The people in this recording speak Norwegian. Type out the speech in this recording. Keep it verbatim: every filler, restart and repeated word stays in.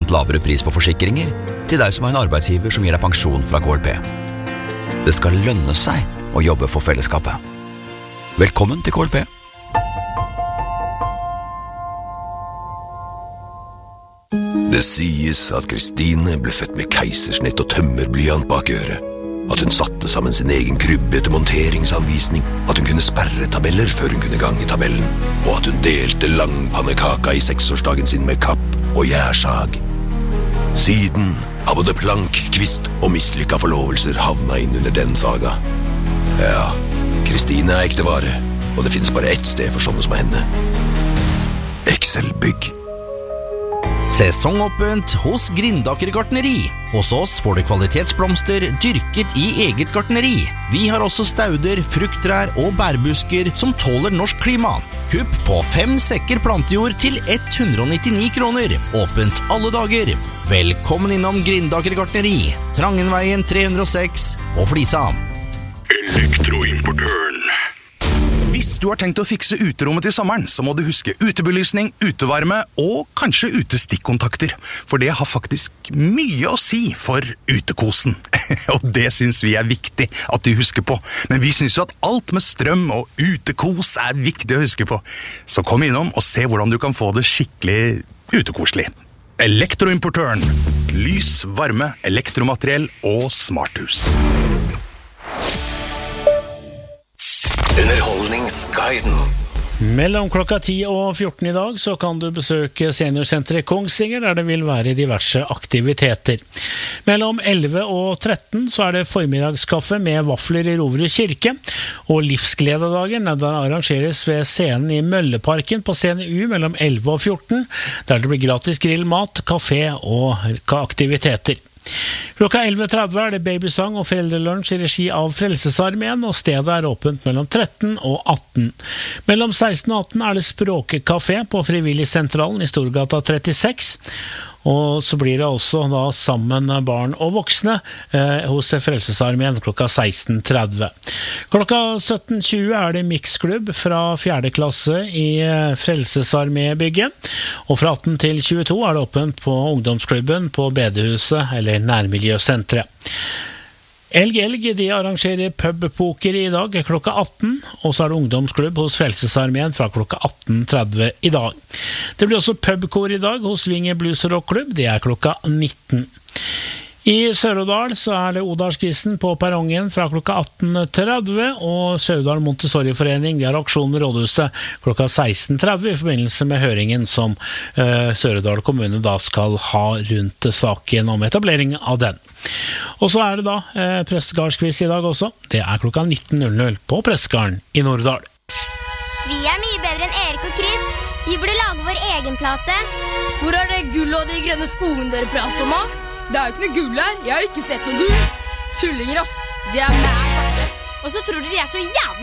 prosent lavere pris på forsikringer til deg som har en arbeidsgiver som gir deg pensjon fra K L P. Det skal lønne seg å jobbe for fellesskapet. Velkommen til K L P. Det sies at Kristine ble født med keisersnitt og tømmerblyant bak øret. At hun satte sammen sin egen krybbe etter monteringsanvisning. At hun kunne sperre tabeller før hun kunne gange tabellen. Og at hun delte langpannekaka i seksårsdagen sin med kapp og gjærsag. Siden har både plank, kvist og mislykka forlovelser havna inn under den saga. Ja, Kristine er ekte vare, og det finnes bare ett sted for sånne som henne. Excel-bygg. Sesongåpent hos Grindaker gartneri. Hos oss får du kvalitetsblomster dyrket i eget gartneri. Vi har også stauder, frukttrær og bærbusker som tåler norsk klima. Kupp på fem sekker plantejord til ett hundre og nittini kroner. Åpent alle dager. Velkommen innom Grindaker gartneri. Trangenveien tre hundre og seks og Flisa. Elektroimportøren. Hvis du har tenkt å fikse uterommet til sommeren, så må du huske utebelysning, utevarme og kanskje utestikkontakter. For det har faktisk mye å si for utekosen. Og det synes vi er viktig at du husker på. Men vi synes jo at alt med strøm og utekos er viktig å huske på. Så kom innom og se hvordan du kan få det skikkelig utekoselig. Elektroimportøren. Lys, varme, elektromateriell og smarthus. Underholdningsguiden. Mellom klokka ti og fjorten i dag så kan du besøke seniorsenteret Kongsvinger, der det vil være diverse aktiviteter. Mellom elleve og tretten så er det formiddagskaffe med vafler i Roverud kirke, og livsglededagen den arrangeres ved scenen i Mølleparken på scene U mellom elleve og fjorten, der det blir gratis grillmat, kafé og aktiviteter. Klokka elleve tretti er det babysang og foreldrelunsj i regi av Frelsesarmeen, og stedet er åpent mellom tretten og atten. Mellom seksten og atten er det språkekafé på Frivilligsentralen i Storgata trettiseks, og så blir det også da sammen barn og voksne eh, hos Frelsesarmeen klokka seksten tretti. Klokka sytten tjue er det mixklubb fra fjerde klasse i Frelsesarmébygget, og fra atten til tjueto er det åpent på ungdomsklubben på Bedehuset eller Nærmiljøsentret. Elg Elg de arrangerer pubpoker i dag klokka atten, og så er det ungdomsklubb hos Frelsesarmeen fra klokka atten tretti i dag. Det blir også pubkor i dag hos Vinge Blues Rock Club, det er klokka nitten. I Sør-Odal så er det Odalskvisten på perrongen fra klokka atten tretti, og Sør-Odal Montessori-forening de har aksjon ved rådhuset klokka seksten tretti i forbindelse med høringen som uh, Sør-Odal kommune da skal ha rundt saken om etablering av den. Og så er det da uh, Prestegardsquiz i dag også. Det er klokka nitten på Prestegarden i Nord-Odal. Vi er mye bedre enn Erik og Chris. Vi burde lage vår egen plate. Hvor er det gull og de grønne skoene dere prater om, da? Det er jo ikke noe gull her. Jeg har ikke sett noe gull. Tullinger, ass. De er mæg. Og så tror dere de er så jævlig